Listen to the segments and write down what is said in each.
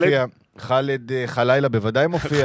חאלד חלילה בוודאי מופיע.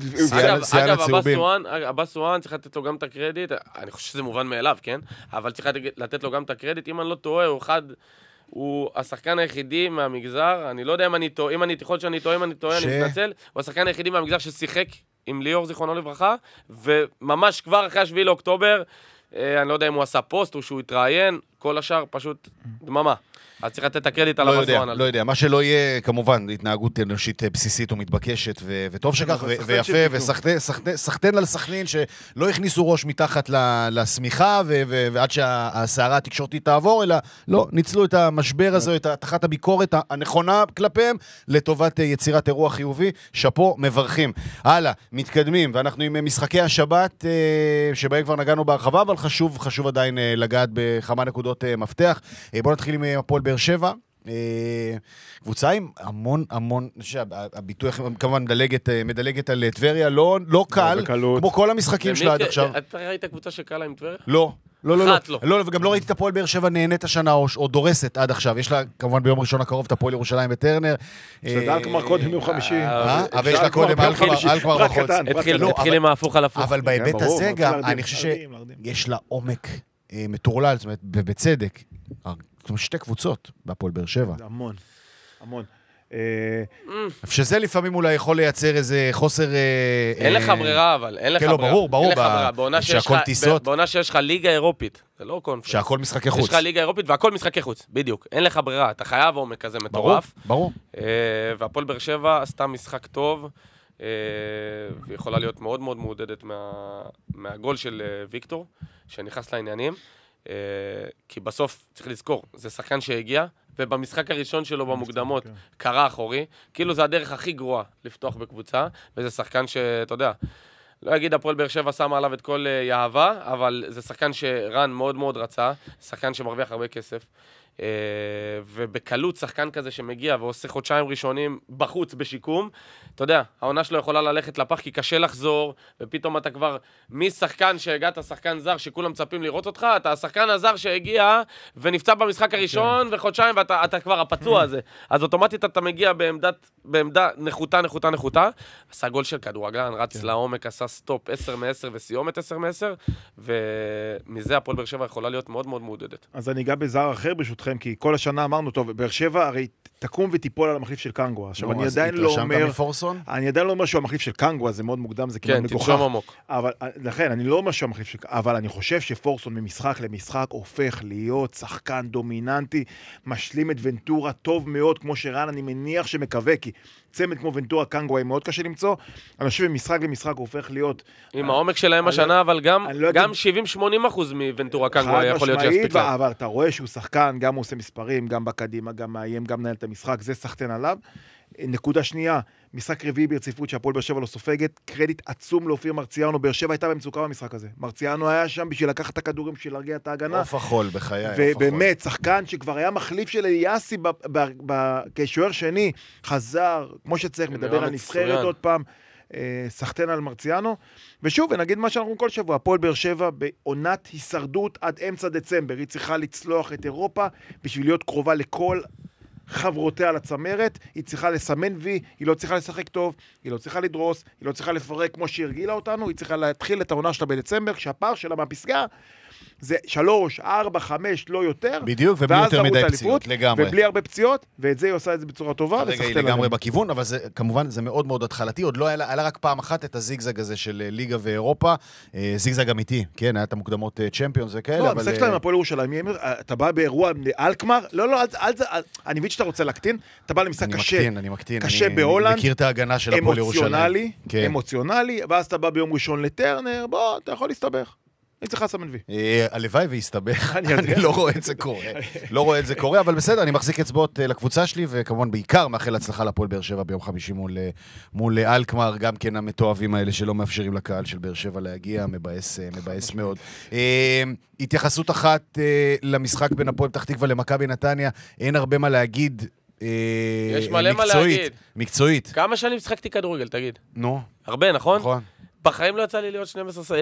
אגב, אבאס סואן צריך לתת לו גם את הקרדיט, אני חושב שזה מובן מאליו, כן? אבל צריך לתת לו גם את הקרדיט, אם אני לא טועה, הוא השחקן היחידי מהמגזר, אני לא יודע אם אני טועה, אם אני מתנצל, הוא השחקן היחידי מהמגזר ששיחק עם ליאור זיכרונו לברכה, וממש כבר אחרי 7 לאוקטובר, אני לא יודע אם הוא עשה פוסט או שהוא התראיין, כל השאר פשוט דממה. אז צריך לתת את הקרדיט על המסואן. לא יודע, מה שלא יהיה, כמובן, התנהגות אנושית בסיסית ומתבקשת, וטוב שכך, ויפה, וסחטן על סכנין, שלא הכניסו ראש מתחת לסמיכה, ועד שהסערה התקשורתית תעבור, אלא לא, ניצלו את המשבר הזה, את תחת הביקורת הנכונה כלפיהם, לטובת יצירת אירוע חיובי, שפו, מברכים. הלאה, מתקדמים, ואנחנו עם משחקי השבת, שבהם כבר נגענו בהרחבה, אבל חשוב עדיין לגעת בכמה נקודות מפתח. בואו נתחיל עם הפועל באר שבע, קבוצה עם המון, הביטוי כמובן מדלגת על טבריה, לא קל, כמו כל המשחקים שלה עד עכשיו. אתה ראית קבוצה שקלה עם טבריה? לא, וגם לא ראיתי את הפועל באר שבע נהנית השנה או דורסת עד עכשיו. יש לה כמובן ביום ראשון הקרוב את הפועל ירושלים בטרנר. אלקמר קודם יום חמישי. אבל יש לה קודם אלקמר בחוץ. התחיל עם ההפוך על הפוך. אבל בהיבט הזה גם, אני חושב שיש לה עומק מטורלל, זאת אומרת, בצדק. שתי קבוצות בהפועל באר שבע. המון. שזה לפעמים אולי יכול לייצר איזה חוסר... אין לך ברירה, אבל אין לך ברירה. ברור, שהכל טיסות. בעונה שיש לך ליגה אירופית, זה לא קונפרנס. שהכל משחקי חוץ. יש לך ליגה אירופית והכל משחקי חוץ, בדיוק. אין לך ברירה, אתה חייב עומק כזה מטורף. ברור. והפועל באר שבע עשתה משחק טוב, ויכולה להיות מאוד מאוד מעודדת מהגול של ויקטור, שנכנס לעניינים. כי בסוף צריך לזכור, זה שחקן שהגיע, ובמשחק הראשון שלו במוקדמות קרה אחורי, כאילו זה הדרך הכי גרועה לפתוח בקבוצה, וזה שחקן שאתה יודע, לא אגיד הפועל באר שבע שמה עליו את כל יאהבה, אבל זה שחקן שרן מאוד מאוד רצה, שחקן שמרוויח הרבה כסף, ובקלות שחקן כזה שמגיע ועושה חודשיים ראשונים בחוץ בשיקום, אתה יודע, העונה שלו יכולה ללכת לפח כי קשה לחזור, ופתאום אתה כבר משחקן שהגעת שחקן זר שכולם מצפים לראות אותך, אתה השחקן הזר שהגיע ונפצע במשחק הראשון וחודשיים ואתה כבר הפצוע הזה, אז אוטומטית אתה מגיע בעמדה נחותה, עשה גול של כדורגלן, רץ לעומק, עשה סטופ 10-10 וסיומת 10-10, ומזה הפועל באר שבע יכולה להיות מאוד מאוד מעודדת. אז אני אגע בזר אחר ברשותכם, כי כל השנה אמרנו, טוב, באר שבע הרי תקום ותיפול על המחליף של קנגו. עכשיו, אני עדיין לא אומר שהוא המחליף של קנגו, זה מאוד מוקדם, זה כמעט מגוחך. כן, תרשום עמוק. לכן, אני לא אומר שהוא המחליף של קנגו, אבל אני חושב שפורסון ממשחק למשחק הופך להיות שחקן דומיננטי, משלים את ונטורה טוב מאוד, כמו שרן, אני מניח שמקווה, כי צמד כמו ונטורה קנגו היה מאוד קשה למצוא, אני חושב שמשחק למשחק הוא הופך להיות... עם העומק שלהם השנה, אבל גם 70-80% מוונטורה קנגו היה יכול להיות שיספיק להם. אבל אתה רואה שהוא שחקן, גם הוא עושה מספרים, גם בקדימה, גם מאיים, גם מנהל את המשחק, זה סחטן עליו. נקודה שנייה, משחק רביעי ברציפות שהפועל באר שבע לא סופגת, קרדיט עצום לאופיר מרציאנו, באר שבע הייתה במצוקה במשחק הזה. מרציאנו היה שם בשביל לקחת את הכדורים, בשביל להרגיע את ההגנה. עוף החול בחיי. ובאמת, שחקן שכבר היה מחליף של אליאסי כשוער שני, חזר, כמו שצריך, מדבר על נבחרת עוד פעם, סחטן על מרציאנו. ושוב, ונגיד מה שאנחנו כל שבוע, הפועל באר שבע בעונת הישרדות עד אמצע דצמבר, היא צריכה לצלוח את אירופה בשביל להיות קרובה לכל חברותיה לצמרת, היא צריכה לסמן וי, היא לא צריכה לשחק טוב, היא לא צריכה לדרוס, היא לא צריכה לפרק כמו שהרגילה אותנו, היא צריכה להתחיל את העונה שלה בדצמבר, כשהפער שלה מהפסגה זה 3, 4, 5, לא יותר. בדיוק, ובלי יותר מדי פציעות, לגמרי. ובלי הרבה פציעות, ואת זה היא עושה את זה בצורה טובה. הרגע היא לגמרי בכיוון, אבל זה, כמובן, זה מאוד מאוד התחלתי. עוד לא היה רק פעם אחת את הזיגזג הזה של ליגה ואירופה. זיגזג אמיתי, כן, היה את המוקדמות צ'מפיונס וכאלה. לא, המשחק שלהם הפועל ירושלים, אתה בא באירוע אלקמר, לא, אני מבין שאתה רוצה להקטין, אתה בא למשחק קשה בהולנד, מכיר את ההגנה של הפועל ירושלים. אמוציונלי, ואז אתה בא ביום ראשון לטרנר, בוא, אתה יכול להסתבך. אני צריכה לסמן וי. הלוואי והסתבך, אני לא רואה את זה קורה, אבל בסדר, אני מחזיק אצבעות לקבוצה שלי, וכמובן בעיקר מאחל הצלחה לפועל באר שבע ביום חמישי מול אלקמר, גם כן המתואבים האלה שלא מאפשרים לקהל של באר שבע להגיע, מבאס מאוד. התייחסות אחת למשחק בין הפועל פתח תקווה למכבי נתניה, אין הרבה מה להגיד, יש מלא מה להגיד. מקצועית. כמה שנים משחקתי כדורגל, תגיד? נו. הרבה, נכון? נכון. בחיים לא יצא לי להיות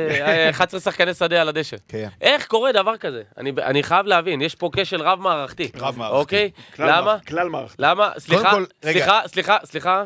11 שחקני שדה על הדשא. איך קורה דבר כזה? אני חייב להבין, יש פה כשל רב מערכתי. רב מערכתי. אוקיי? למה? כלל מערכתי. למה? סליחה.